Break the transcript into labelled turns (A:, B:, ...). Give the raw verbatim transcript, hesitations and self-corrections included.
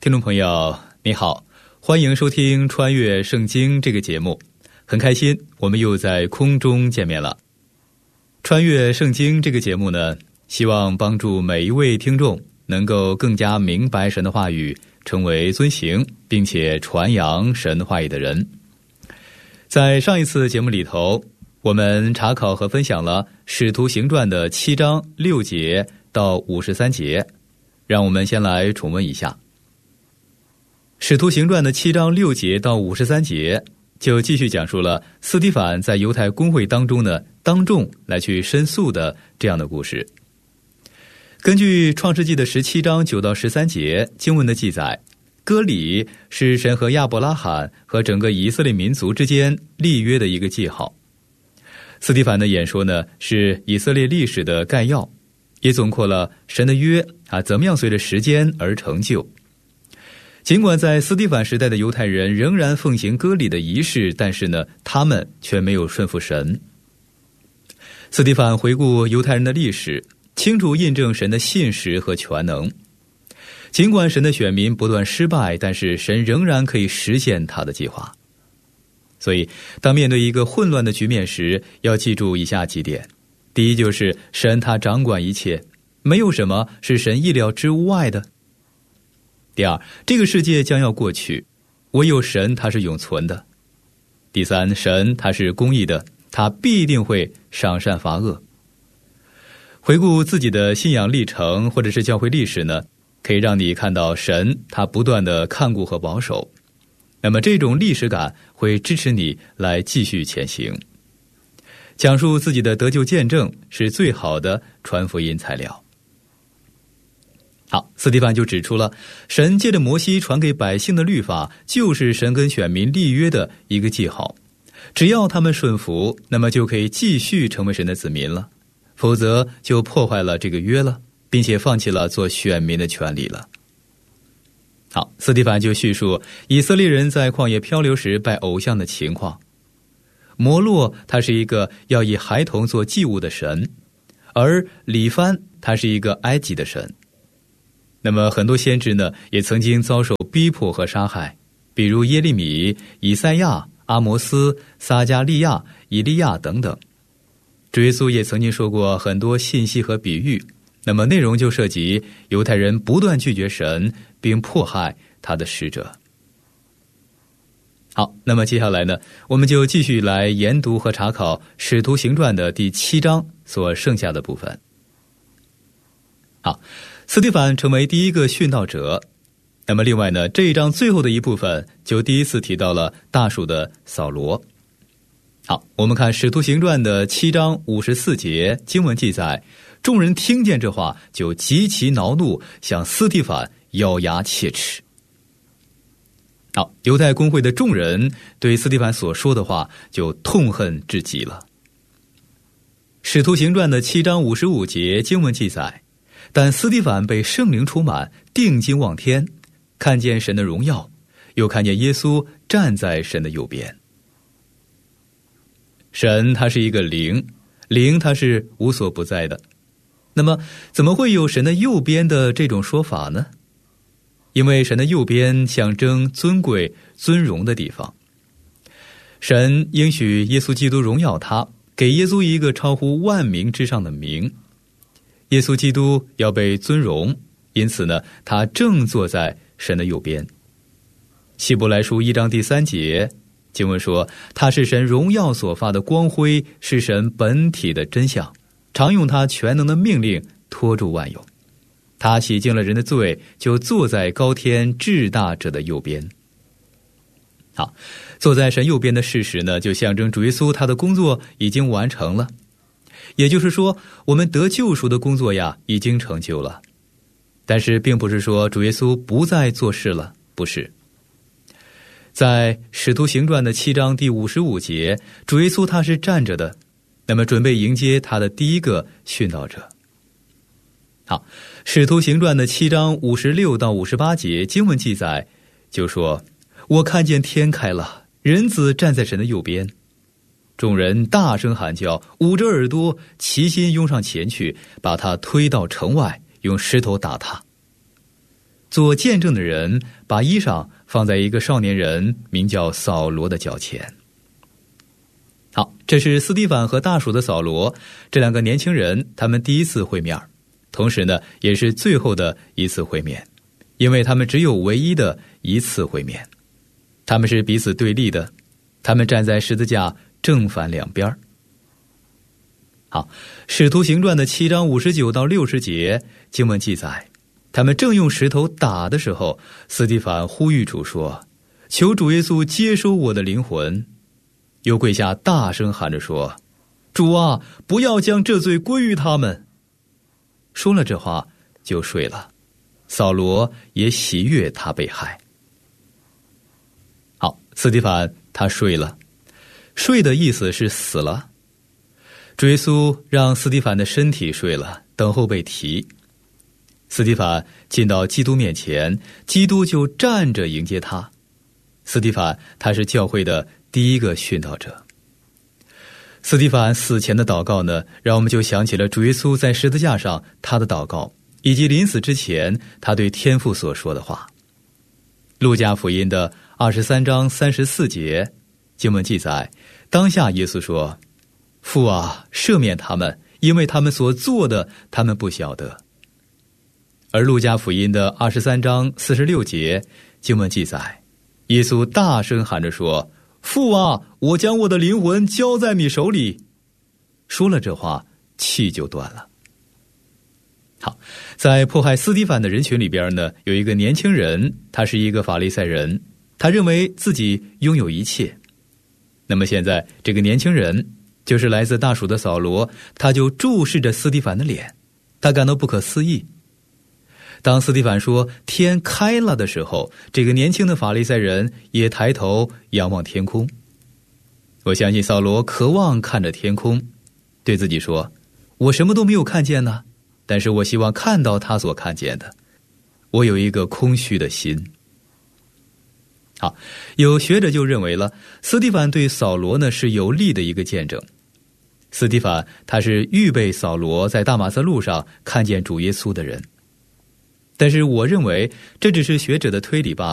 A: 听众朋友你好，欢迎收听穿越圣经这个节目，很开心我们又在空中见面了。穿越圣经这个节目呢，希望帮助每一位听众能够更加明白神的话语，成为遵行并且传扬神话语的人。在上一次节目里头，我们查考和分享了使徒行传的七章六节到五十三节，让我们先来重温一下。使徒行传的七章六节到五十三节就继续讲述了斯提反在犹太公会当中呢，当众来去申诉的这样的故事。根据创世纪的十七章九到十三节经文的记载，割礼是神和亚伯拉罕和整个以色列民族之间立约的一个记号。斯提反的演说呢，是以色列历史的概要，也总括了神的约啊怎么样随着时间而成就。尽管在斯提反时代的犹太人仍然奉行割礼的仪式，但是呢，他们却没有顺服神。斯提反回顾犹太人的历史，清楚印证神的信实和全能。尽管神的选民不断失败，但是神仍然可以实现他的计划。所以当面对一个混乱的局面时，要记住以下几点。第一，就是神他掌管一切，没有什么是神意料之外的。第二，这个世界将要过去，唯有神他是永存的。第三，神他是公义的，他必定会赏善罚恶。回顾自己的信仰历程或者是教会历史呢，可以让你看到神他不断的看顾和保守，那么这种历史感会支持你来继续前行。讲述自己的得救见证是最好的传福音材料。好，斯提反就指出了神借着摩西传给百姓的律法，就是神跟选民立约的一个记号。只要他们顺服，那么就可以继续成为神的子民了，否则就破坏了这个约了，并且放弃了做选民的权利了。好，斯提反就叙述以色列人在旷野漂流时拜偶像的情况。摩洛他是一个要以孩童做祭物的神，而里番他是一个埃及的神。那么很多先知呢，也曾经遭受逼迫和杀害，比如耶利米、以赛亚、阿摩斯、撒迦利亚、以利亚等等。主耶稣也曾经说过很多信息和比喻，那么内容就涉及犹太人不断拒绝神，并迫害他的使者。好，那么接下来呢，我们就继续来研读和查考使徒行传的第七章所剩下的部分。好，斯提反成为第一个殉道者。那么另外呢，这一章最后的一部分就第一次提到了大数的扫罗。好，我们看使徒行传的七章五十四节经文记载，众人听见这话就极其恼怒，向斯提反咬牙切齿。好，犹太公会的众人对斯提反所说的话就痛恨至极了。使徒行传的七章五十五节经文记载，但斯提反被圣灵充满，定睛望天，看见神的荣耀，又看见耶稣站在神的右边。神他是一个灵，灵他是无所不在的。那么怎么会有神的右边的这种说法呢？因为神的右边象征尊贵尊荣的地方。神应许耶稣基督荣耀他，给耶稣一个超乎万名之上的名。耶稣基督要被尊荣，因此呢，他正坐在神的右边。希伯来书一章第三节经文说，他是神荣耀所发的光辉，是神本体的真相，常用他全能的命令托住万有。他洗净了人的罪，就坐在高天至大者的右边。好，坐在神右边的事实呢，就象征主耶稣他的工作已经完成了。也就是说，我们得救赎的工作呀，已经成就了。但是并不是说主耶稣不再做事了，不是。在使徒行传的七章第五十五节，主耶稣他是站着的，那么准备迎接他的第一个殉道者。好，使徒行传的七章五十六到五十八节经文记载，就说，我看见天开了，人子站在神的右边。众人大声喊叫，捂着耳朵，齐心拥上前去，把他推到城外，用石头打他。 做见证的人把衣裳放在一个少年人名叫扫罗的脚前。好，这是斯蒂凡和大鼠的扫罗这两个年轻人，他们第一次会面，同时呢也是最后的一次会面，因为他们只有唯一的一次会面。他们是彼此对立的，他们站在十字架正反两边。好，使徒行传的七章五十九到六十节经文记载，他们正用石头打的时候，斯蒂凡呼吁主说，求主耶稣接收我的灵魂，又跪下大声喊着说，主啊，不要将这罪归于他们。说了这话就睡了，扫罗也喜悦他被害。好，斯蒂凡他睡了，睡的意思是死了。主耶稣让斯蒂凡的身体睡了，等候被提。斯蒂凡进到基督面前，基督就站着迎接他。斯蒂凡他是教会的第一个殉道者。斯蒂凡死前的祷告呢，让我们就想起了主耶稣在十字架上他的祷告，以及临死之前他对天父所说的话。路加福音的二十三章三十四节经文记载，当下耶稣说，父啊，赦免他们，因为他们所做的他们不晓得。而路加福音的二十三章四十六节经文记载，耶稣大声喊着说，父啊，我将我的灵魂交在你手里。说了这话，气就断了。好，在迫害斯蒂凡的人群里边呢，有一个年轻人，他是一个法利赛人，他认为自己拥有一切。那么现在这个年轻人就是来自大鼠的扫罗，他就注视着斯蒂凡的脸，他感到不可思议。当斯蒂凡说天开了的时候，这个年轻的法利赛人也抬头仰望天空。我相信扫罗渴望看着天空，对自己说，我什么都没有看见呢，但是我希望看到他所看见的。我有一个空虚的心。好，有学者就认为了，斯蒂凡对扫罗呢是有利的一个见证。斯蒂凡他是预备扫罗在大马色路上看见主耶稣的人。但是我认为这只是学者的推理罢了。